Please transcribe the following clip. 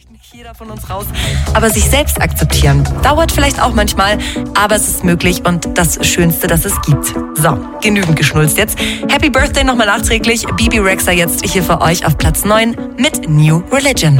Nicht jeder von uns raus, aber sich selbst akzeptieren dauert vielleicht auch manchmal, aber es ist möglich und das Schönste, das es gibt. So, genügend geschnulzt jetzt. Happy Birthday nochmal nachträglich. Bibi Rexha jetzt hier für euch auf Platz 9 mit New Religion.